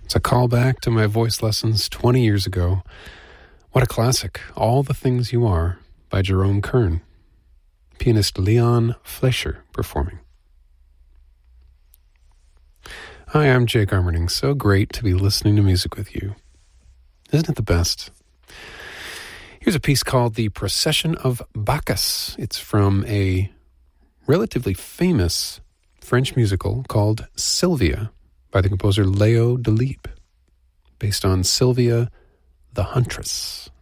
It's a callback to my voice lessons 20 years ago. What a classic, All the Things You Are by Jerome Kern. Pianist Leon Fleischer performing. Hi, I'm Jake Armerding. So great to be listening to music with you. Isn't it the best? Here's a piece called The Procession of Bacchus. It's from a relatively famous French musical called Sylvia by the composer Léo Delibes, based on Sylvia the Huntress.